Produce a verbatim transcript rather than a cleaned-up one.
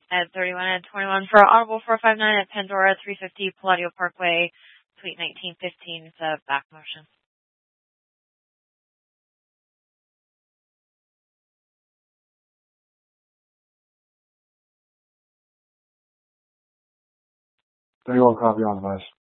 at thirty-one and twenty-one for Audible four five nine at Pandora three fifty Palladio Parkway, Suite nineteen fifteen. It's a back motion. thirty-one copy on device.